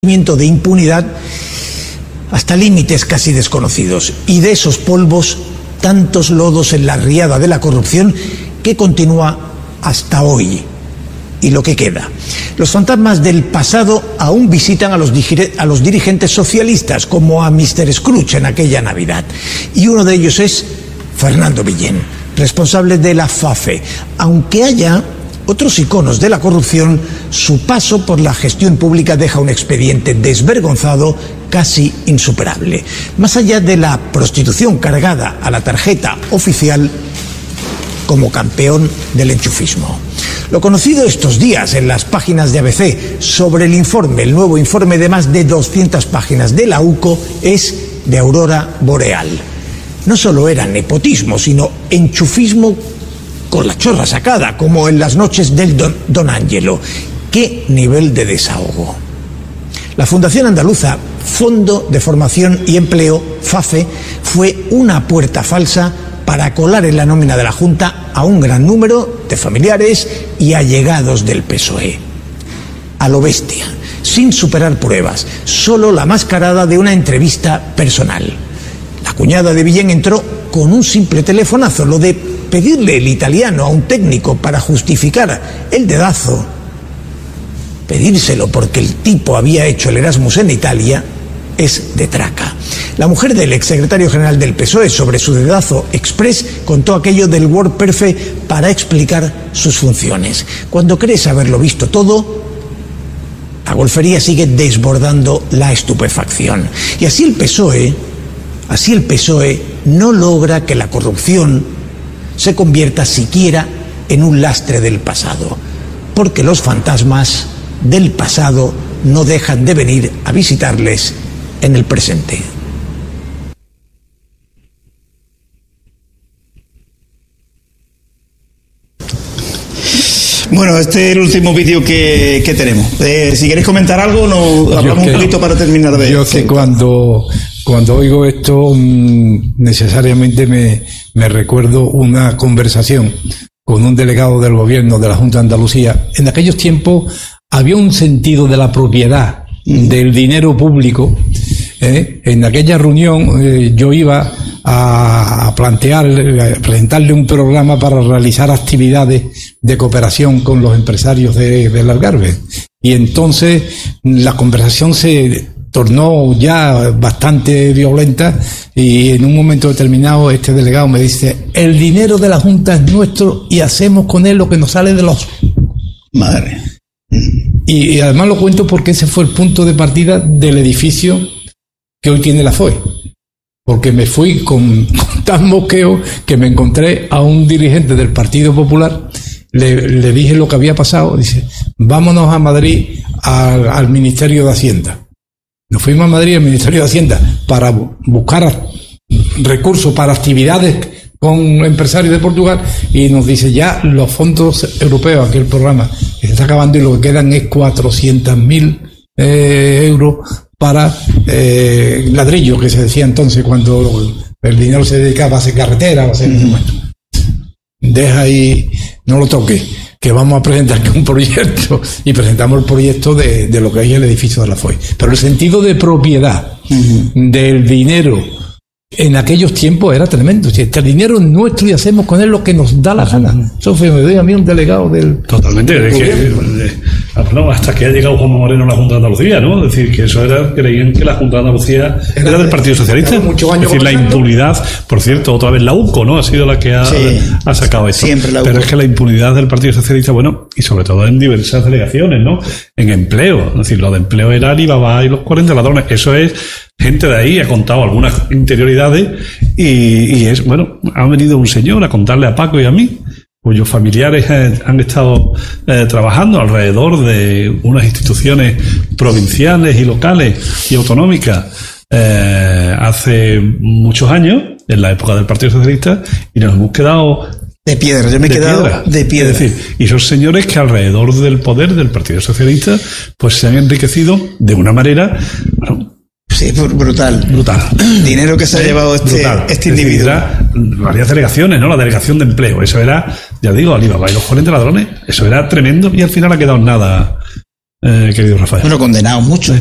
de impunidad hasta límites casi desconocidos, y de esos polvos tantos lodos en la riada de la corrupción que continúa hasta hoy y lo que queda. Los fantasmas del pasado aún visitan a los dirigentes socialistas, como a Mr. Scrooge en aquella Navidad, y uno de ellos es Fernando Villén, responsable de la FAFE. Aunque haya otros iconos de la corrupción, su paso por la gestión pública deja un expediente desvergonzado, casi insuperable. Más allá de la prostitución cargada a la tarjeta oficial como campeón del enchufismo. Lo conocido estos días en las páginas de ABC sobre el nuevo informe de más de 200 páginas de la UCO, es de Aurora Boreal. No solo era nepotismo, sino enchufismo con la chorra sacada, como en las noches del Don Ángelo. ¡Qué nivel de desahogo! La Fundación Andaluza, Fondo de Formación y Empleo, FAFE, fue una puerta falsa para colar en la nómina de la Junta a un gran número de familiares y allegados del PSOE. A lo bestia, sin superar pruebas, solo la mascarada de una entrevista personal. La cuñada de Villén entró con un simple telefonazo. Lo de pedirle el italiano a un técnico para justificar el dedazo, pedírselo porque el tipo había hecho el Erasmus en Italia, es de traca. La mujer del exsecretario general del PSOE sobre su dedazo express contó aquello del WordPerfect para explicar sus funciones. Cuando crees haberlo visto todo, la golfería sigue desbordando la estupefacción. Y así el PSOE no logra que la corrupción se convierta siquiera en un lastre del pasado, porque los fantasmas del pasado no dejan de venir a visitarles en el presente. Bueno, este es el último vídeo que tenemos. Si queréis comentar algo, nos hablamos un poquito para terminar de... Yo que cuando oigo esto, necesariamente me recuerdo una conversación con un delegado del gobierno de la Junta de Andalucía. En aquellos tiempos había un sentido de la propiedad del dinero público. En aquella reunión yo iba a presentarle un programa para realizar actividades de cooperación con los empresarios del Algarve. Y entonces la conversación se tornó ya bastante violenta, y en un momento determinado este delegado me dice: el dinero de la Junta es nuestro y hacemos con él lo que nos sale de los... Madre. Y además lo cuento porque ese fue el punto de partida del edificio que hoy tiene la FOE, porque me fui con tan mosqueo que me encontré a un dirigente del Partido Popular, le dije lo que había pasado, dice: vámonos a Madrid al Ministerio de Hacienda. Nos fuimos a Madrid al Ministerio de Hacienda para buscar recursos para actividades con empresarios de Portugal, y nos dice: ya los fondos europeos, aquel programa que se está acabando, y lo que quedan es 400.000 euros para ladrillo, que se decía entonces cuando el dinero se dedicaba a hacer carretera, a hacer... Bueno, deja ahí, no lo toque, que vamos a presentar un proyecto, y presentamos el proyecto de lo que es el edificio de la FOE. Pero el sentido de propiedad del dinero en aquellos tiempos era tremendo. Si este dinero es nuestro y hacemos con él lo que nos da la gana. Eso me doy a mí un delegado del... Totalmente. Hasta que ha llegado Juanma Moreno a la Junta de Andalucía, ¿no? Es decir, que eso creían que la Junta de Andalucía era del Partido Socialista. Es decir, la impunidad, por cierto, otra vez la UCO, ¿no? Ha sido la que ha sacado esto. Siempre la UCO. Pero es que la impunidad del Partido Socialista, bueno, y sobre todo en diversas delegaciones, ¿no? En empleo. Es decir, lo de empleo era Alibaba y los 40 ladrones. Eso es... Gente de ahí ha contado algunas interioridades, y es, bueno, ha venido un señor a contarle a Paco y a mí, cuyos familiares han estado trabajando alrededor de unas instituciones provinciales y locales y autonómicas hace muchos años, en la época del Partido Socialista, y nos hemos quedado... De piedra, yo me he quedado de piedra. Es decir, y son señores que alrededor del poder del Partido Socialista pues se han enriquecido de una manera... Bueno, sí, brutal. Dinero que se ha llevado este individuo. Era varias delegaciones, ¿no? La delegación de empleo. Eso era, ya digo, Alibaba y los 40 ladrones. Eso era tremendo, y al final ha quedado nada querido Rafael. Bueno, condenados muchos.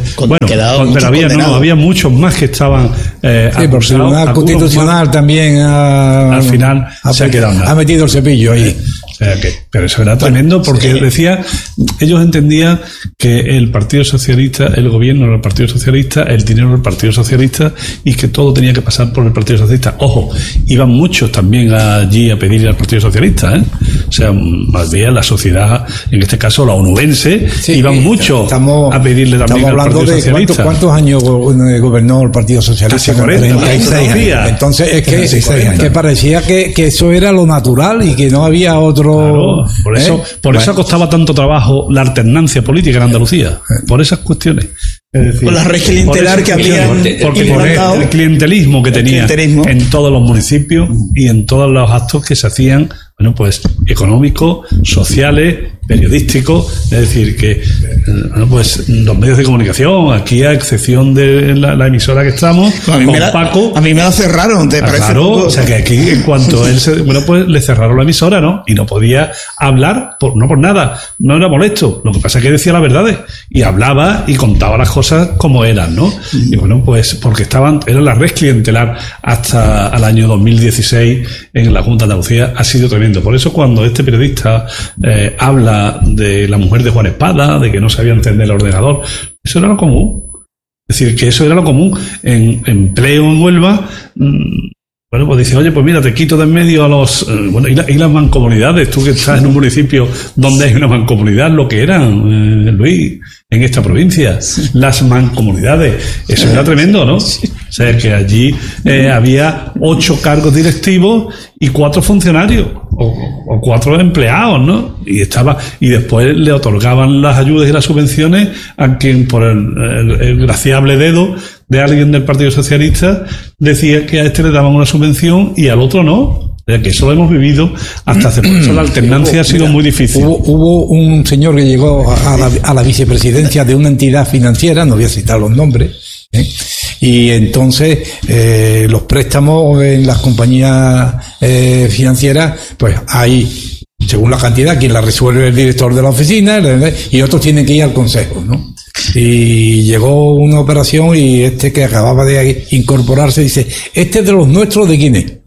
Pero había muchos más que estaban por el Tribunal Constitucional también al final se ha quedado nada. Ha metido el cepillo ahí. Pero eso era tremendo porque decía, ellos entendían que el Partido Socialista, el gobierno era el Partido Socialista, el dinero era el Partido Socialista y que todo tenía que pasar por el Partido Socialista. Ojo, iban muchos también allí a pedirle al Partido Socialista, ¿eh? O sea, más bien la sociedad, en este caso la onubense, iban muchos a pedirle también al Partido Socialista. ¿Cuántos años gobernó el Partido Socialista? Casi 36 años. Entonces es que parecía que eso era lo natural y que no había otro. Claro, por eso costaba tanto trabajo la alternancia política en Andalucía, por esas cuestiones. Es decir, por la red clientelar que había, porque por el clientelismo que tenía en todos los municipios y en todos los actos que se hacían, bueno, pues económicos, sociales, periodísticos, es decir, que bueno, pues los medios de comunicación, aquí a excepción de la emisora que estamos, Paco, a mí me la cerraron, ¿te parece? Claro, o sea que aquí en cuanto él pues le cerraron la emisora, ¿no? Y no podía hablar, no por nada, no era molesto, lo que pasa es que decía las verdades y hablaba y contaba las cosas como eran, ¿no? Y bueno, pues porque era la red clientelar hasta el año 2016 en la Junta de Andalucía, ha sido tremendo. Por eso cuando este periodista habla de la mujer de Juan Espada, de que no sabía encender el ordenador, eso era lo común. Es decir, que eso era lo común. En empleo en Huelva, bueno, pues dice, oye, pues mira, te quito de en medio a los... y las mancomunidades, tú que estás en un municipio donde hay una mancomunidad, lo que eran, Luis, en esta provincia, las mancomunidades, eso era tremendo, ¿no? O sea, que allí había 8 cargos directivos y 4 funcionarios, o 4 empleados, ¿no? Y después le otorgaban las ayudas y las subvenciones a quien por el graciable dedo de alguien del Partido Socialista decía que a este le daban una subvención y al otro no. O sea, que eso lo hemos vivido hasta hace poco. Eso, la alternancia ha sido muy difícil. Hubo un señor que llegó a la vicepresidencia de una entidad financiera, no voy a citar los nombres, y entonces los préstamos en las compañías financieras, pues hay, según la cantidad, quien la resuelve el director de la oficina, y otros tienen que ir al consejo, ¿no? Y llegó una operación y este que acababa de incorporarse dice, ¿este es de los nuestros, de quién es?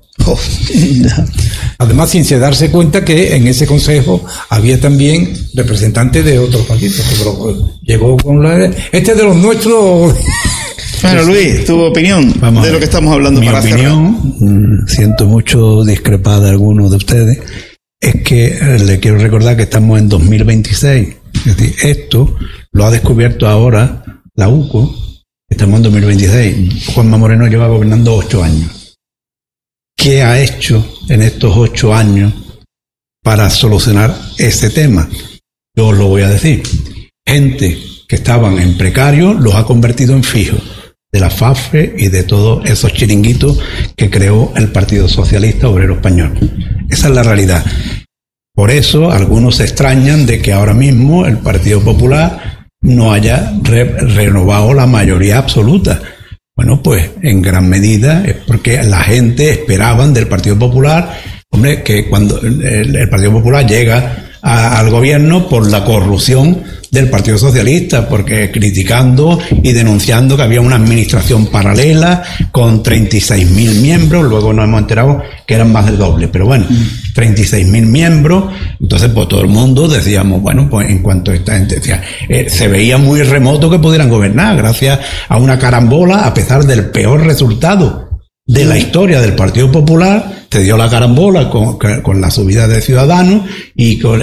Además, sin darse cuenta que en ese consejo había también representantes de otros partidos, pero llegó con este es de los nuestros. Bueno, Luis, tu opinión de lo que estamos hablando. Mi opinión, siento mucho discrepar de algunos de ustedes, es que le quiero recordar que estamos en 2026. Es decir, esto lo ha descubierto ahora la UCO, estamos en 2026. Juanma Moreno lleva gobernando 8 años. ¿Qué ha hecho en estos 8 años para solucionar ese tema? Yo os lo voy a decir. Gente que estaban en precario los ha convertido en fijos, de la FAFE y de todos esos chiringuitos que creó el Partido Socialista Obrero Español. Esa es la realidad. Por eso algunos se extrañan de que ahora mismo el Partido Popular no haya renovado la mayoría absoluta. Bueno, pues en gran medida es porque la gente esperaban del Partido Popular, hombre, que cuando el Partido Popular llega al gobierno por la corrupción del Partido Socialista, porque criticando y denunciando que había una administración paralela con 36.000 miembros, luego nos hemos enterado que eran más del doble, pero bueno, 36.000 miembros, entonces pues todo el mundo decíamos, bueno, pues en cuanto a esta gente decía, se veía muy remoto que pudieran gobernar, gracias a una carambola, a pesar del peor resultado de la historia del Partido Popular, te dio la carambola con la subida de Ciudadanos y con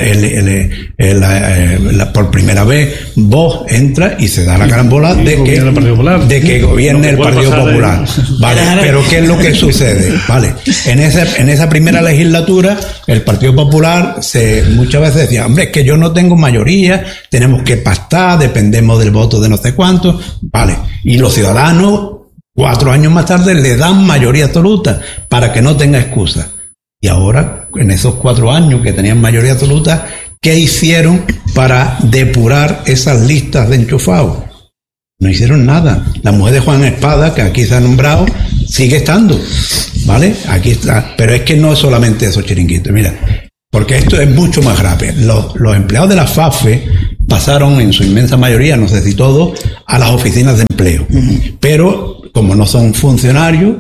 por primera vez Vox entra y se da la carambola de que gobierne el Partido Popular. Vale, pero ¿qué es lo que sucede? Vale, en esa primera legislatura el Partido Popular muchas veces decía, hombre, es que yo no tengo mayoría, tenemos que pactar, dependemos del voto de no sé cuántos, vale, y los ciudadanos 4 años más tarde le dan mayoría absoluta para que no tenga excusa. Y ahora, en esos 4 años que tenían mayoría absoluta, ¿qué hicieron para depurar esas listas de enchufados? No hicieron nada. La mujer de Juan Espada, que aquí se ha nombrado, sigue estando, ¿vale? Aquí está. Pero es que no es solamente esos chiringuitos, mira, porque esto es mucho más grave. Los empleados de la FAFE pasaron en su inmensa mayoría, no sé si todos, a las oficinas de empleo. Pero como no son funcionarios,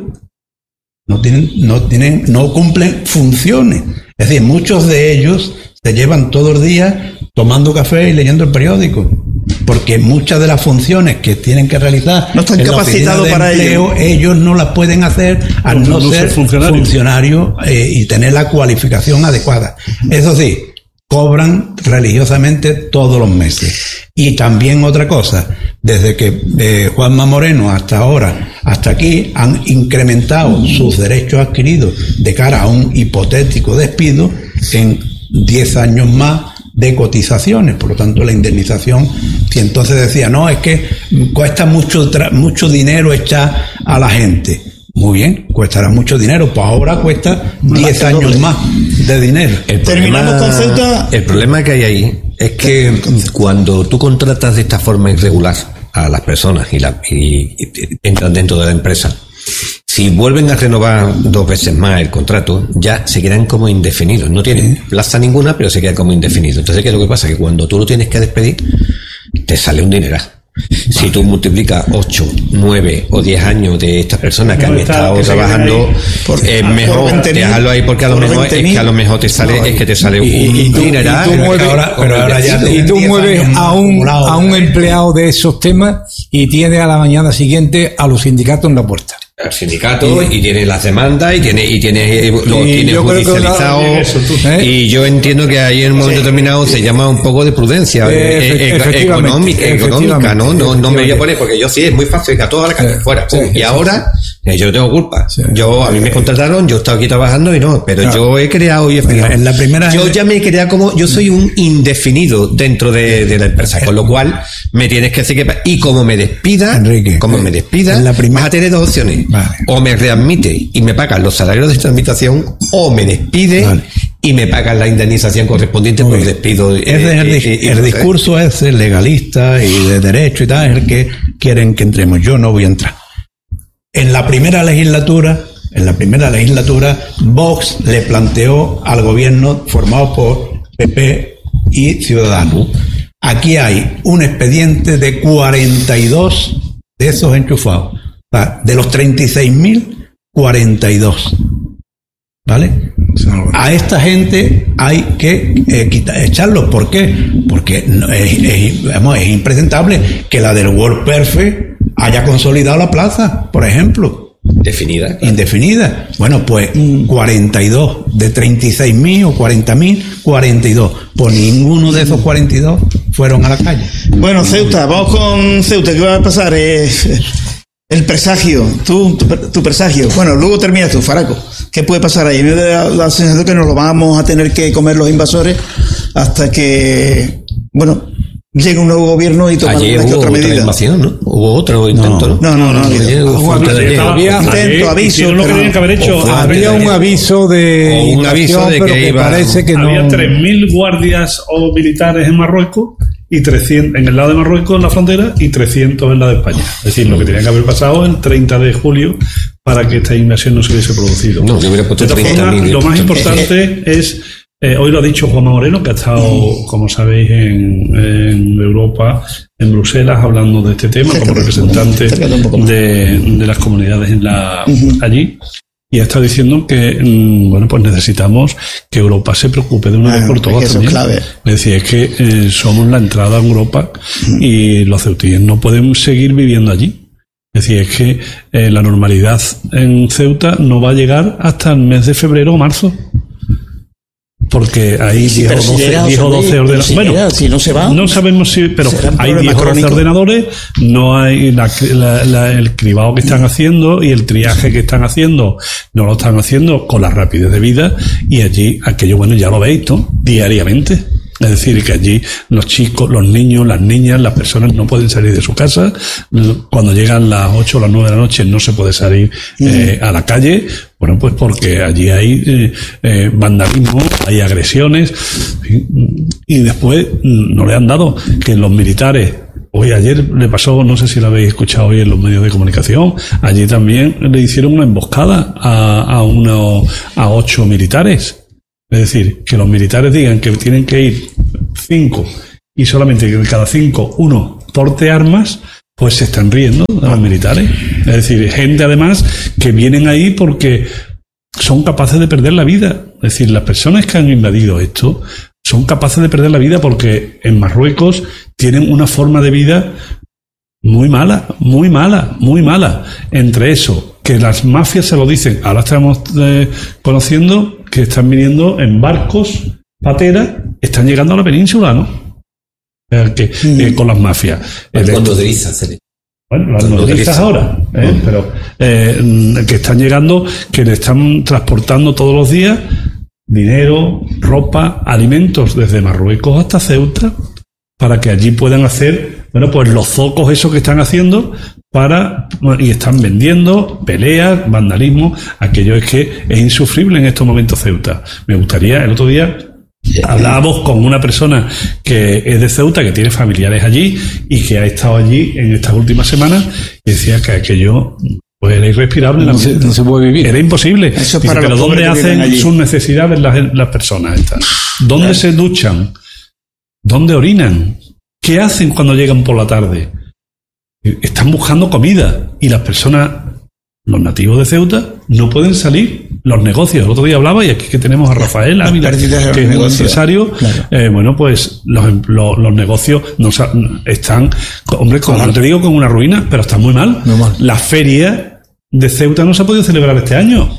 no cumplen funciones. Es decir, muchos de ellos se llevan todos los días tomando café y leyendo el periódico, porque muchas de las funciones que tienen que realizar no están capacitados para empleo, ellos no las pueden hacer al no ser funcionarios y tener la cualificación adecuada. Eso sí, cobran religiosamente todos los meses. Y también otra cosa, desde que Juanma Moreno hasta ahora, hasta aquí, han incrementado sus derechos adquiridos de cara a un hipotético despido en 10 años más de cotizaciones. Por lo tanto, la indemnización, si entonces decía, no, es que cuesta mucho dinero echar a la gente. Muy bien, costará mucho dinero, pues ahora cuesta 10 años más de dinero. El problema que hay ahí es que cuando tú contratas de esta forma irregular a las personas y entran dentro de la empresa, si vuelven a renovar 2 veces más el contrato, ya se quedan como indefinidos. No tienen plaza ninguna, pero se quedan como indefinidos. Entonces, ¿qué es lo que pasa? Que cuando tú lo tienes que despedir, te sale un dineral. Si tú multiplicas 8, 9 o 10 años de estas personas que han estado trabajando, es mejor dejarlo ahí, porque a lo mejor es que a lo mejor te sale un dineral. Y tú mueves a un empleado de esos temas y tienes a la mañana siguiente a los sindicatos en la puerta. Al sindicato y tiene las demandas y tiene judicializado, y yo entiendo que ahí en un momento determinado se llama un poco de prudencia económica, no me voy a poner, porque yo sí, es muy fácil que a todas las calle fuera, y ahora yo no tengo culpa, a mí me contrataron, yo he estado aquí trabajando y pero yo he creado en la primera yo ya me he creado como, yo soy un indefinido dentro de la empresa, con lo cual me tienes que decir que, y como me despida, Enrique, vas a tener 2 opciones. Vale. O me readmite y me pagan los salarios de tramitación, o me despide y me pagan la indemnización correspondiente por el despido. El discurso es legalista y de derecho y tal, es el que quieren que entremos. Yo no voy a entrar. En la primera legislatura, Vox le planteó al gobierno formado por PP y Ciudadanos. Aquí hay un expediente de 42 de esos enchufados. De los 36.000, 42. ¿Vale? A esta gente hay que echarlos. ¿Por qué? Porque es impresentable que la del World Perfect haya consolidado la plaza, por ejemplo. Indefinida. Bueno, pues 42 de 36.000 o 40.000, 42. Pues ninguno de esos 42 fueron a la calle. Bueno, Ceuta, vamos con Ceuta. ¿Qué va a pasar? El presagio, tu presagio. Bueno, luego terminas tú, Faraco. ¿Qué puede pasar ahí? Me da la sensación que nos lo vamos a tener que comer los invasores hasta que, llegue un nuevo gobierno y tomar una que otra medida. Invasión, ¿no? Hubo otro intento, ¿no? Había un aviso de que iba, parece que había 3.000 guardias o militares en Marruecos y 300 en el lado de Marruecos, en la frontera, y 300 en la de España. Es decir, lo que tenía que haber pasado el 30 de julio para que esta invasión no se hubiese producido. No, yo hubiera puesto 30.000. Lo más importante es, hoy lo ha dicho Juanma Moreno, que ha estado, como sabéis, en Europa, en Bruselas, hablando de este tema, como representante de las comunidades allí. Y ha estado diciendo que, pues necesitamos que Europa se preocupe de una vez por todas también. Es decir, es que somos la entrada a Europa y los ceutíes no pueden seguir viviendo allí. Es decir, es que la normalidad en Ceuta no va a llegar hasta el mes de febrero o marzo. Porque hay 10 o 12 ordenadores. Bueno, si no se va, no sabemos si, pero hay 10 o 12 ordenadores, no hay el cribado que están haciendo y el triaje que están haciendo, no lo están haciendo con la rapidez debida, y allí, aquello, ya lo veis, ¿no? Diariamente. Es decir, que allí los chicos, los niños, las niñas, las personas no pueden salir de su casa. Cuando llegan las 8 o las 9 de la noche no se puede salir a la calle. Bueno, pues porque allí hay vandalismo, hay agresiones. Y después no le han dado que los militares... Ayer le pasó, no sé si lo habéis escuchado hoy en los medios de comunicación, allí también le hicieron una emboscada a 8 militares. Es decir, que los militares digan que tienen que ir 5 y solamente de cada 5 uno porte armas, pues se están riendo de los militares. Es decir, gente además que vienen ahí porque son capaces de perder la vida. Es decir, las personas que han invadido esto son capaces de perder la vida porque en Marruecos tienen una forma de vida muy mala, muy mala, muy mala. Entre eso, que las mafias se lo dicen, ahora estamos conociendo que están viniendo en barcos, pateras, están llegando a la península, ¿no? Con las mafias. Cuando nodrizas, bueno, las nodrizas ahora, pero que están llegando, que le están transportando todos los días dinero, ropa, alimentos desde Marruecos hasta Ceuta, para que allí puedan hacer, bueno, pues los zocos esos que están haciendo y están vendiendo peleas, vandalismo. Aquello es que es insufrible en estos momentos Ceuta. Me gustaría, el otro día hablábamos con una persona que es de Ceuta, que tiene familiares allí y que ha estado allí en estas últimas semanas, y decía que aquello pues era irrespirable. No se puede vivir. Era imposible. Eso es dice, para pero los ¿dónde hacen allí sus necesidades las personas estas? ¿Dónde se duchan? ¿Dónde orinan? ¿Qué hacen cuando llegan por la tarde? Están buscando comida y las personas, los nativos de Ceuta, no pueden salir. Los negocios, el otro día hablaba, y aquí que tenemos a Rafael Ávila, que es un empresario. Claro. Bueno, pues los negocios están, hombre, como te digo, con una ruina, pero están muy mal. La feria de Ceuta no se ha podido celebrar este año.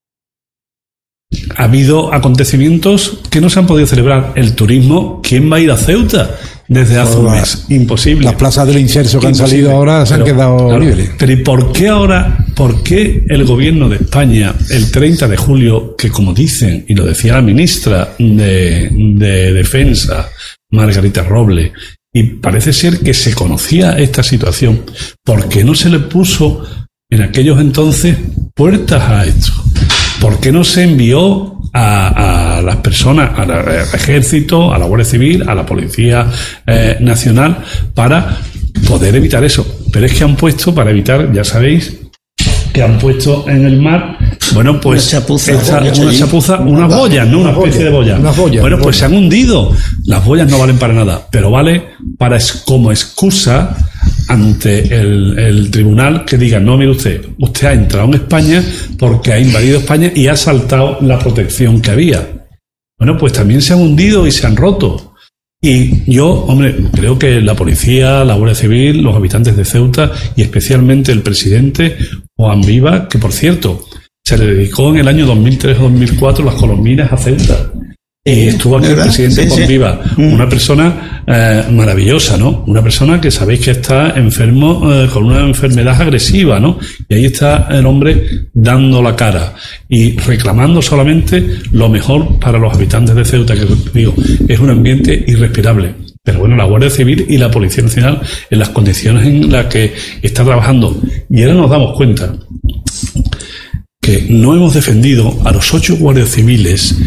Ha habido acontecimientos que no se han podido celebrar. El turismo, ¿quién va a ir a Ceuta desde hace un mes? Imposible. Las plazas del inserso que han salido ahora se han quedado libres. Pero ¿y por qué ahora, por qué el gobierno de España, el 30 de julio, que como dicen, y lo decía la ministra de Defensa, Margarita Robles, y parece ser que se conocía esta situación, ¿por qué no se le puso en aquellos entonces puertas a esto? ¿Por qué no se envió a las personas, al ejército, a la Guardia Civil, a la Policía Nacional, para poder evitar eso? Pero es que han puesto, para evitar, ya sabéis, que han puesto en el mar, bueno, pues una chapuza, unas boyas, ¿no? Una especie de boya. Bueno, pues se han hundido. Las boyas no valen para nada, pero vale como excusa ante el tribunal, que diga, no, mire usted ha entrado en España porque ha invadido España y ha saltado la protección que había. Bueno, pues también se han hundido y se han roto. Y yo, hombre, creo que la policía, la Guardia Civil, los habitantes de Ceuta y especialmente el presidente Juan Viva, que por cierto se le dedicó en el año 2003 o 2004 las colombinas a Ceuta. Y estuvo aquí el presidente Juan Viva, una persona maravillosa, ¿no? Una persona que sabéis que está enfermo con una enfermedad agresiva, ¿no? Y ahí está el hombre dando la cara y reclamando solamente lo mejor para los habitantes de Ceuta, que digo, es un ambiente irrespirable. Pero bueno, la Guardia Civil y la Policía Nacional, en las condiciones en las que está trabajando, y ahora nos damos cuenta que no hemos defendido a los 8 guardias civiles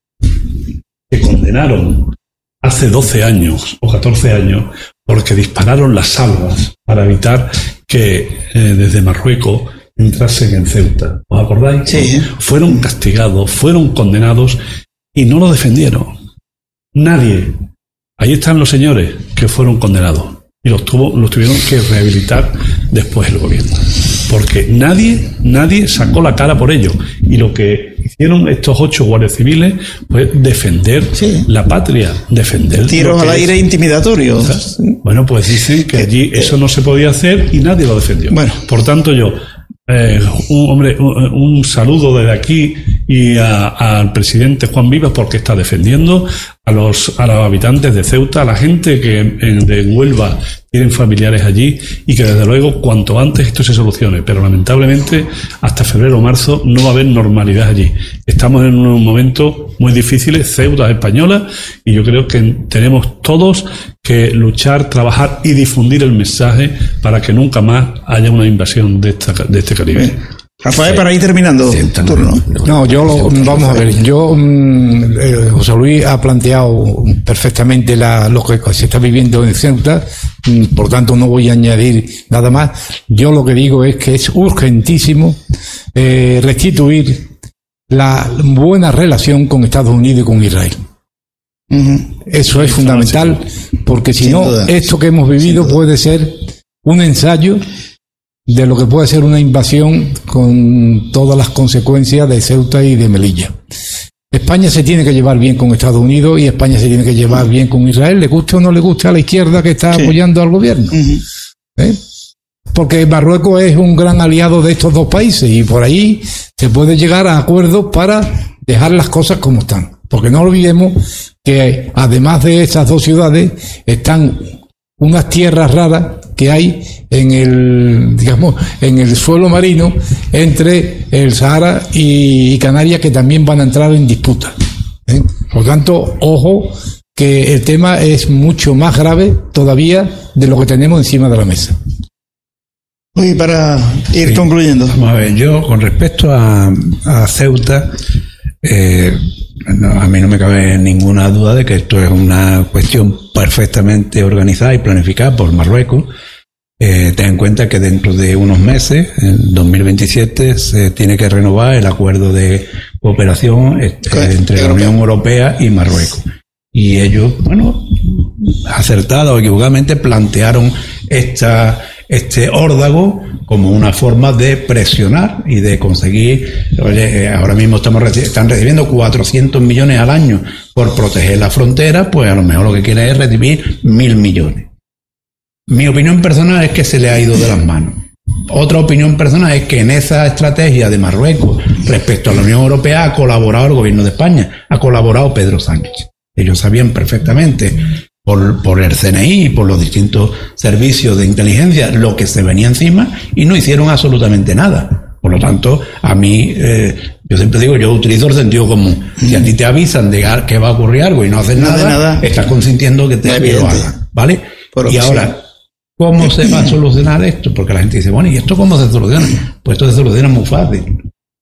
que condenaron hace 12 años o 14 años porque dispararon las salvas para evitar que desde Marruecos entrasen en Ceuta. ¿Os acordáis? Sí. Fueron castigados, fueron condenados y no lo defendieron. Nadie. Ahí están los señores que fueron condenados y los tuvieron que rehabilitar después el gobierno. Porque nadie sacó la cara por ello. Y lo que hicieron estos 8 guardias civiles fue defender la patria, defender... Tiros al aire intimidatorios. O sea, bueno, pues dicen que allí eso no se podía hacer y nadie lo defendió. Bueno. Por tanto, yo... un saludo desde aquí y al presidente Juan Vivas, porque está defendiendo a los habitantes de Ceuta, a la gente que de Huelva tienen familiares allí, y que desde luego cuanto antes esto se solucione, pero lamentablemente hasta febrero o marzo no va a haber normalidad allí. Estamos en unos momentos muy difíciles. Ceuta es española y yo creo que tenemos todos que luchar, trabajar y difundir el mensaje para que nunca más haya una invasión de este Caribe. Rafael, para ir terminando turno. No, vamos a ver, José Luis ha planteado perfectamente lo que se está viviendo en Ceuta, por tanto no voy a añadir nada más. Yo lo que digo es que es urgentísimo restituir la buena relación con Estados Unidos y con Israel. Eso es fundamental, porque si no, esto que hemos vivido puede ser un ensayo de lo que puede ser una invasión con todas las consecuencias de Ceuta y de Melilla. España se tiene que llevar bien con Estados Unidos y España se tiene que llevar bien con Israel, le guste o no le guste a la izquierda que está apoyando al gobierno. Porque Marruecos es un gran aliado de estos dos países y por ahí se puede llegar a acuerdos para dejar las cosas como están. Porque no olvidemos que además de esas dos ciudades están unas tierras raras que hay en el suelo marino entre el Sahara y Canarias, que también van a entrar en disputa. Por tanto, ojo, que el tema es mucho más grave todavía de lo que tenemos encima de la mesa. Oye, para ir concluyendo. Vamos a ver, yo con respecto a Ceuta, a mí no me cabe ninguna duda de que esto es una cuestión perfectamente organizada y planificada por Marruecos. Ten en cuenta que dentro de unos meses, en 2027, se tiene que renovar el acuerdo de cooperación entre la Unión Europea y Marruecos. Y ellos, bueno, acertada o equivocadamente, plantearon este órdago como una forma de presionar y de conseguir. Oye, ahora mismo están recibiendo 400 millones al año por proteger la frontera, pues a lo mejor lo que quieren es recibir 1.000 millones. Mi opinión personal es que se le ha ido de las manos. Otra opinión personal es que en esa estrategia de Marruecos respecto a la Unión Europea ha colaborado el gobierno de España, ha colaborado Pedro Sánchez. Ellos sabían perfectamente por el CNI y por los distintos servicios de inteligencia lo que se venía encima y no hicieron absolutamente nada. Por lo tanto, a mí, yo siempre digo, yo utilizo el sentido común. Si a ti te avisan de que va a ocurrir algo y no haces nada, estás consintiendo que lo hagan, ¿vale? Y ahora, ¿cómo se va a solucionar esto? Porque la gente dice, bueno, ¿y esto cómo se soluciona? Pues esto se soluciona muy fácil.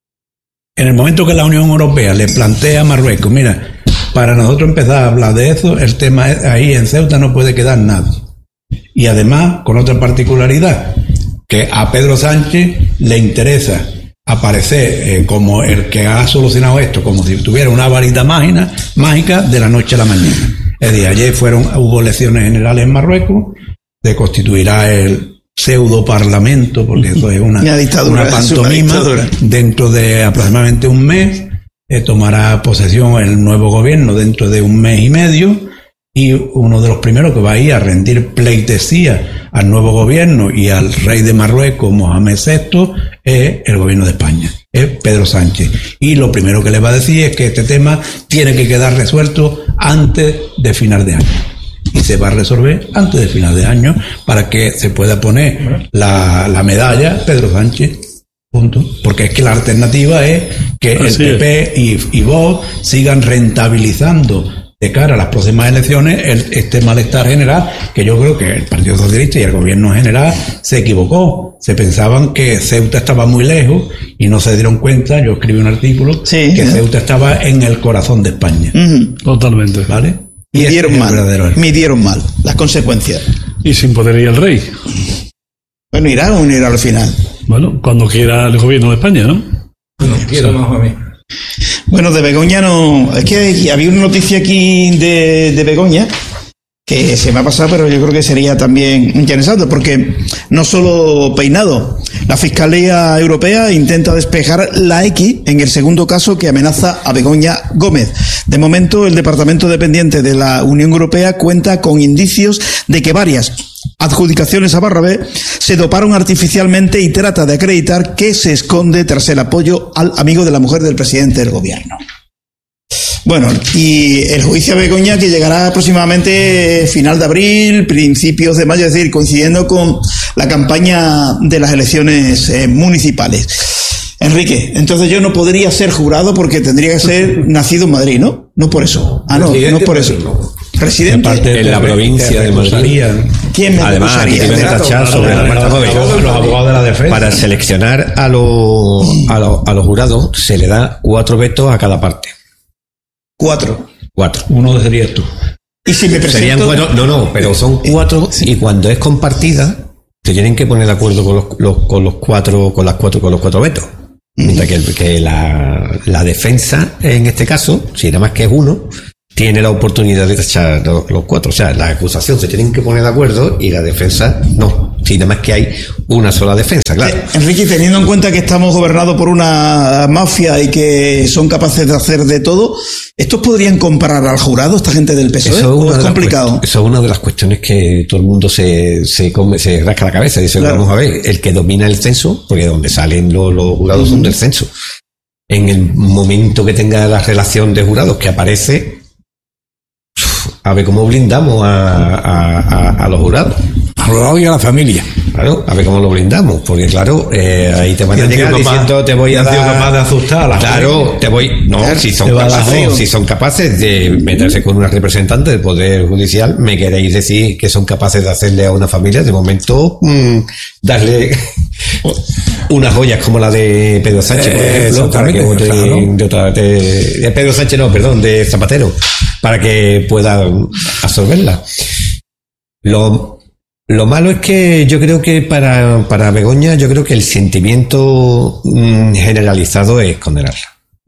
En el momento que la Unión Europea le plantea a Marruecos, mira, para nosotros empezar a hablar de eso, el tema es, ahí en Ceuta no puede quedar nadie. Y además, con otra particularidad, que a Pedro Sánchez le interesa aparecer como el que ha solucionado esto, como si tuviera una varita mágica de la noche a la mañana. Es decir, ayer hubo elecciones generales en Marruecos, se constituirá el pseudo parlamento, porque eso es una pantomima. Dentro de aproximadamente un mes tomará posesión el nuevo gobierno dentro de un mes y medio, y uno de los primeros que va a ir a rendir pleitesía al nuevo gobierno y al rey de Marruecos, Mohamed VI, es el gobierno de España, es Pedro Sánchez. Y lo primero que le va a decir es que este tema tiene que quedar resuelto antes de final de año. Y se va a resolver antes de final de año para que se pueda poner la medalla Pedro Sánchez. Punto. Porque es que la alternativa es que el PP y Vox sigan rentabilizando de cara a las próximas elecciones este malestar general, que yo creo que el Partido Socialista y el gobierno general se equivocó. Se pensaban que Ceuta estaba muy lejos y no se dieron cuenta, yo escribí un artículo, que Ceuta estaba en el corazón de España. Totalmente. ¿Vale? Midieron mal las consecuencias. Y sin poder ir el rey. Bueno, irá o no irá al final. Bueno, cuando quiera el gobierno de España, ¿no? Bueno, de Begoña no. Es que había una noticia aquí de Begoña que se me ha pasado, pero yo creo que sería también interesante, porque no solo peinado. La Fiscalía Europea intenta despejar la X en el segundo caso que amenaza a Begoña Gómez. De momento, el departamento dependiente de la Unión Europea cuenta con indicios de que varias adjudicaciones a Barrabé se doparon artificialmente y trata de acreditar que se esconde tras el apoyo al amigo de la mujer del presidente del gobierno. Bueno, y el juicio a Begoña, que llegará aproximadamente final de abril, principios de mayo, es decir, coincidiendo con la campaña de las elecciones municipales. Enrique, entonces yo no podría ser jurado porque tendría que ser nacido en Madrid, ¿no? No por eso. Ah, no, no por eso. Presidente en la provincia de Madrid. ¿Quién me además aquí deben tachar sobre la Marta Gómez. Los abogados de la defensa. Para seleccionar a los jurados se le da 4 vetos a cada parte. 4. Uno serías tú. Y si me presento... Serían 4, no, pero son 4 y cuando es compartida se tienen que poner de acuerdo con los cuatro vetos. Mientras que la defensa, en este caso, si nada más que es uno, tiene la oportunidad de tachar los 4. O sea, la acusación se tienen que poner de acuerdo y la defensa no. Si nada más que hay una sola defensa, claro. Enrique, teniendo en cuenta que estamos gobernados por una mafia y que son capaces de hacer de todo, ¿estos podrían comparar al jurado, esta gente del PSOE? ¿O es complicado? Eso es una de las cuestiones que todo el mundo se rasca la cabeza. Dice, claro, vamos a ver, el que domina el censo, porque donde salen los jurados son del censo. En el momento que tenga la relación de jurados que aparece, a ver cómo blindamos a los jurados. A los jurados y a la familia. Claro, a ver cómo lo blindamos, porque claro, ahí te van a llegar diciendo, te voy a dar... capaz de asustar a la Claro, te voy... No, si son capaces de meterse con una representante del Poder Judicial, me queréis decir que son capaces de hacerle a una familia, de momento, darle unas joyas como la de Pedro Sánchez, por ejemplo, para que vote de Pedro Sánchez, no, perdón, de Zapatero, para que pueda absorberla. Lo malo es que yo creo que para Begoña, yo creo que el sentimiento generalizado es condenarla.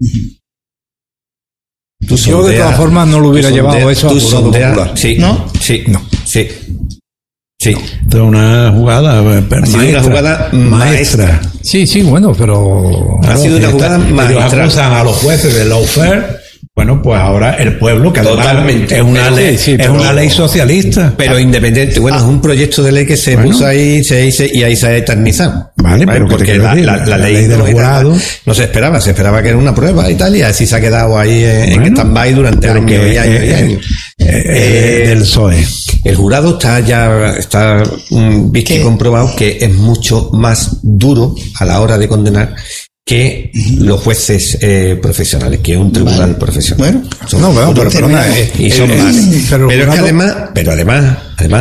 Yo de todas formas no lo hubiera llevado eso a jurado popular. Sí, ¿no? Sí, no. Sí. Sí. Esto es una jugada maestra. Sí, bueno, pero... Ha sido una jugada maestra. Acusan a los jueces de lawfare. Bueno, pues ahora el pueblo, que además es una ley, una ley socialista. Pero independiente, bueno, es un proyecto de ley que se puso ahí y ahí se ha eternizado. Vale, pero porque la ley del jurado no se esperaba que era una prueba y tal, y así se ha quedado ahí en stand-by durante años y años. Del PSOE. El jurado está visto y comprobado que es mucho más duro a la hora de condenar que los jueces profesionales, que es un tribunal profesional. Bueno, y son más. Pero es que además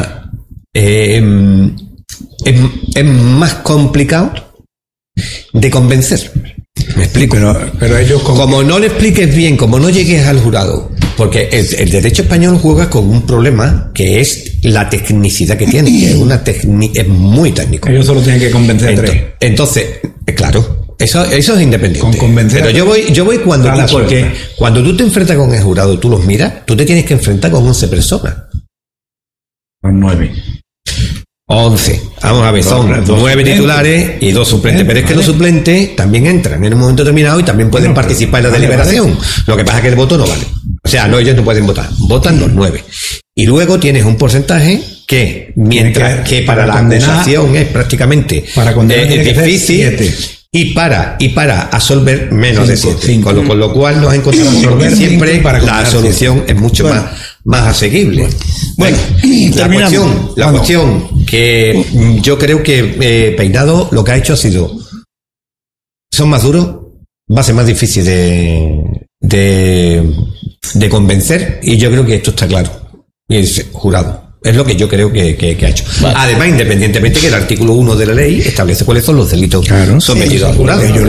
es más complicado de convencer. Me explico. Pero ellos como no le expliques bien, como no llegues al jurado, porque el derecho español juega con un problema que es la tecnicidad que tiene, que es muy técnico. Ellos solo tienen que convencer a tres. Entonces, claro. Eso es independiente. Con convencer. Pero yo voy porque cuando tú te enfrentas con el jurado, tú los miras, tú te tienes que enfrentar con 11 personas. Son 9. 11. Vamos a ver, son 9 titulares y 2 suplentes. Pero es que los suplentes también entran en un momento determinado y también pueden participar en la deliberación. Lo que pasa es que el voto no vale. O sea, ellos no pueden votar. Votan los 9. Y luego tienes un porcentaje que, mientras que para la acusación es prácticamente es difícil. Y para absolver menos de 7. Con lo cual nos encontramos que siempre la solución es mucho más asequible. Bueno, la cuestión que yo creo que Peinado lo que ha hecho ha sido, son más duros, va a ser más difícil de convencer, y yo creo que esto está claro. Y es jurado. Es lo que yo creo que ha hecho. Vale. Además, independientemente que el artículo 1 de la ley establece cuáles son los delitos sometidos al jurado. Ellos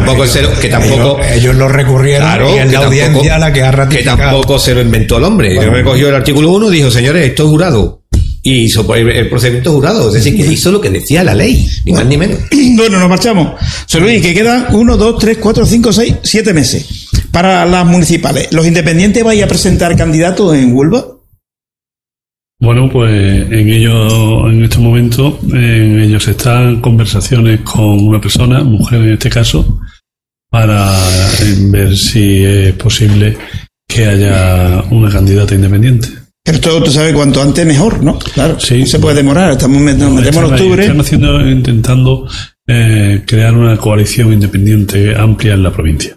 lo recurrieron, y es la audiencia la que ha ratificado. Que tampoco se lo inventó el hombre. Bueno. Recogió el artículo 1 y dijo, señores, esto es jurado. Y hizo el procedimiento jurado. Es decir, que hizo lo que decía la ley, ni más ni menos. Bueno, nos marchamos. José Luis, que quedan 1, 2, 3, 4, 5, 6, 7 meses para las municipales. ¿Los independientes vais a presentar candidatos en Huelva? Bueno, pues en este momento, en ellos están conversaciones con una persona, mujer en este caso, para ver si es posible que haya una candidata independiente. Pero esto tú sabes, cuanto antes mejor, ¿no? Claro, sí, no se puede demorar, nos metemos en octubre. Están intentando crear una coalición independiente amplia en la provincia.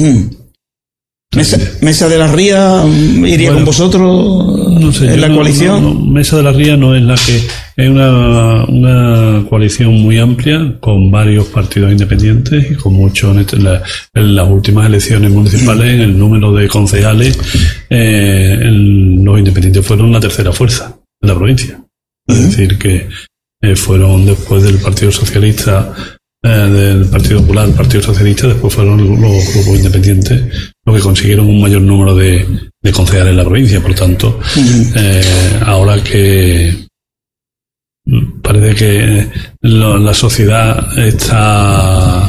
Mesa de la Ría iría con vosotros, no sé, en la coalición. No, Mesa de la Ría no es la que es una coalición muy amplia con varios partidos independientes y con muchos en las últimas elecciones municipales, en el número de concejales, los independientes fueron la tercera fuerza en la provincia. Es decir, que fueron después del Partido Socialista, del Partido Popular, el Partido Socialista, después fueron los grupos independientes los que consiguieron un mayor número de concejales en la provincia. Por tanto, ahora que parece que la sociedad está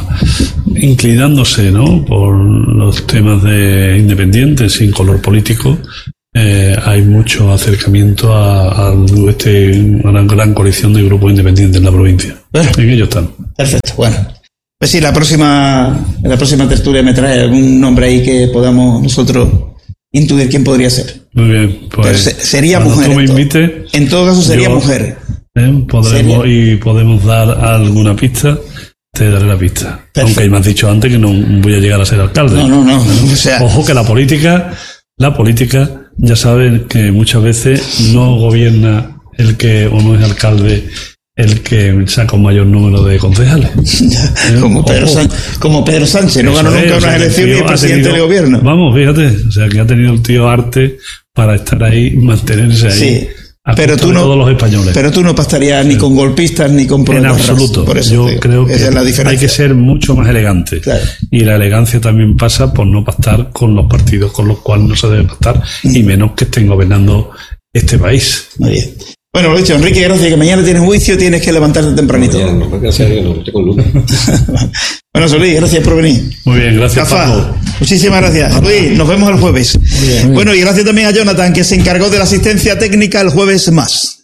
inclinándose, ¿no?, por los temas de independientes sin color político, hay mucho acercamiento a una gran coalición de grupos independientes en la provincia. En ellos están. Perfecto, bueno. Pues sí, en la próxima tertulia me trae algún nombre ahí que podamos nosotros intuir quién podría ser. Muy bien, pues sería mujer. Tú me invites, en todo caso sería mujer. Podemos dar alguna pista. Te daré la pista. Perfecto. Aunque me has dicho antes que no voy a llegar a ser alcalde. No. O sea, ojo que la política, ya saben que muchas veces no gobierna o no es alcalde el que saca un mayor número de concejales. Como Pedro Sánchez, no ganó nunca unas elecciones y es presidente del gobierno. Vamos, fíjate, o sea que ha tenido el tío arte para estar ahí, mantenerse ahí. Sí. Pero tú no, todos los españoles. Pero tú no pactarías ni con golpistas ni con en absoluto. Por eso yo creo que hay que ser mucho más elegante. Claro. Y la elegancia también pasa por no pactar con los partidos con los cuales no se debe pactar, y menos que estén gobernando este país. Muy bien. Bueno, lo dicho, Enrique, gracias, que mañana tienes juicio, tienes que levantarte tempranito. Gracias, no estoy con luna. Bueno, Solís, gracias por venir. Muy bien, gracias, Paco. Muchísimas gracias. Luis, nos vemos el jueves. Muy bien. Bueno, y gracias también a Jonathan, que se encargó de la asistencia técnica el jueves más.